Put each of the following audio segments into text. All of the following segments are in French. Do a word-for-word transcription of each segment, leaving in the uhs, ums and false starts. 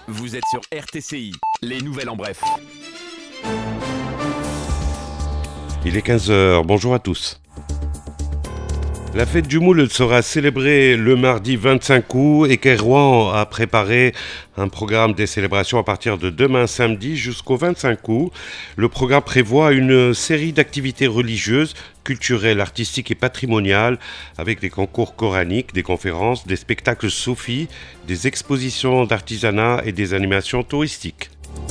Vous êtes sur R T C I, les nouvelles en bref. Il est quinze heures, bonjour à tous. La fête du moule sera célébrée le mardi vingt-cinq août et Kairouan a préparé un programme des célébrations à partir de demain samedi jusqu'au vingt-cinq août. Le programme prévoit une série d'activités religieuses, culturelles, artistiques et patrimoniales avec des concours coraniques, des conférences, des spectacles soufis, des expositions d'artisanat et des animations touristiques.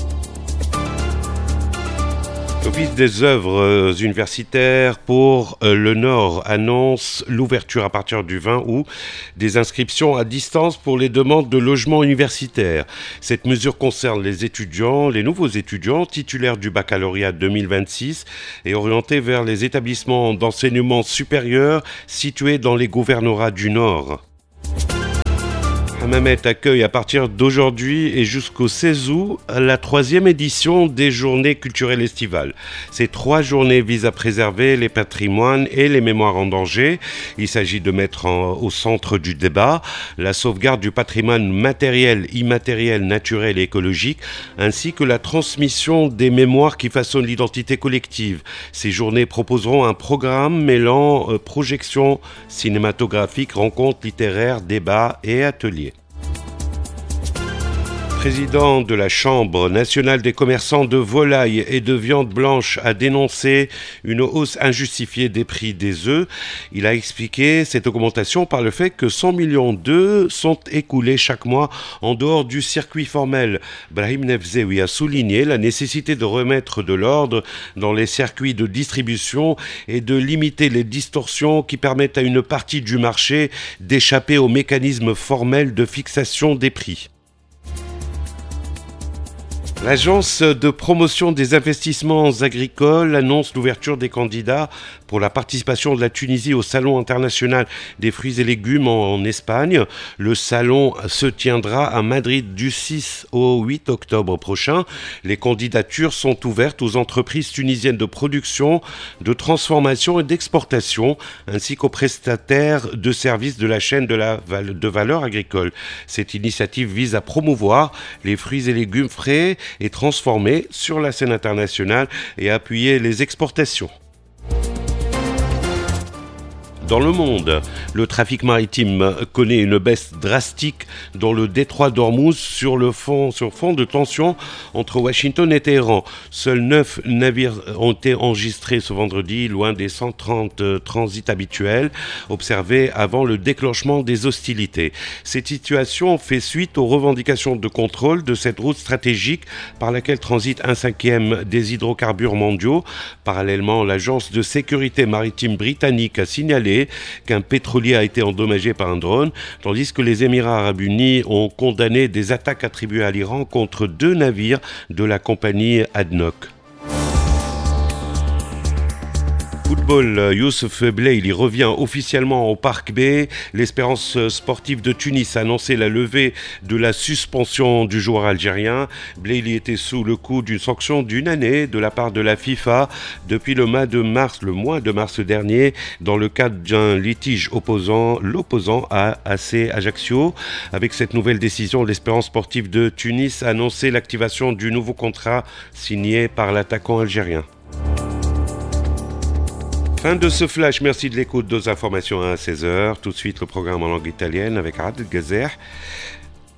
L'Office des œuvres universitaires pour le Nord annonce l'ouverture à partir du vingt août des inscriptions à distance pour les demandes de logements universitaires. Cette mesure concerne les étudiants, les nouveaux étudiants titulaires du baccalauréat deux mille vingt-six et orientés vers les établissements d'enseignement supérieur situés dans les gouvernorats du Nord. Hammamet accueille à partir d'aujourd'hui et jusqu'au seize août la troisième édition des journées culturelles estivales. Ces trois journées visent à préserver les patrimoines et les mémoires en danger. Il s'agit de mettre en, au centre du débat la sauvegarde du patrimoine matériel, immatériel, naturel et écologique, ainsi que la transmission des mémoires qui façonnent l'identité collective. Ces journées proposeront un programme mêlant euh, projections cinématographiques, rencontres littéraires, débats et ateliers. Le président de la Chambre nationale des commerçants de volaille et de viande blanche a dénoncé une hausse injustifiée des prix des œufs. Il a expliqué cette augmentation par le fait que cent millions d'œufs sont écoulés chaque mois en dehors du circuit formel. Brahim Nefzeoui a souligné la nécessité de remettre de l'ordre dans les circuits de distribution et de limiter les distorsions qui permettent à une partie du marché d'échapper au mécanisme formel de fixation des prix. L'Agence de promotion des investissements agricoles annonce l'ouverture des candidats pour la participation de la Tunisie au Salon international des fruits et légumes en, en Espagne. Le salon se tiendra à Madrid du six au huit octobre prochain. Les candidatures sont ouvertes aux entreprises tunisiennes de production, de transformation et d'exportation, ainsi qu'aux prestataires de services de la chaîne de, la, de valeur agricole. Cette initiative vise à promouvoir les fruits et légumes frais et transformés sur la scène internationale et à appuyer les exportations. Dans le monde, le trafic maritime connaît une baisse drastique dans le détroit d'Ormuz sur le fond, sur fond de tension entre Washington et Téhéran. Seuls neuf navires ont été enregistrés ce vendredi, loin des cent trente transits habituels observés avant le déclenchement des hostilités. Cette situation fait suite aux revendications de contrôle de cette route stratégique par laquelle transite un cinquième des hydrocarbures mondiaux. Parallèlement, l'agence de sécurité maritime britannique a signalé qu'un pétrolier a été endommagé par un drone, tandis que les Émirats arabes unis ont condamné des attaques attribuées à l'Iran contre deux navires de la compagnie A D N O C. Football, Youssef Blaili revient officiellement au Parc B. L'Espérance sportive de Tunis a annoncé la levée de la suspension du joueur algérien. Blaili était sous le coup d'une sanction d'une année de la part de la FIFA depuis le mois de mars, le mois de mars dernier, dans le cadre d'un litige opposant l'opposant à A C Ajaccio. Avec cette nouvelle décision, l'Espérance sportive de Tunis a annoncé l'activation du nouveau contrat signé par l'attaquant algérien. Fin de ce flash, merci de l'écoute, deux informations à seize heures. Tout de suite, le programme en langue italienne avec Adel Gazer.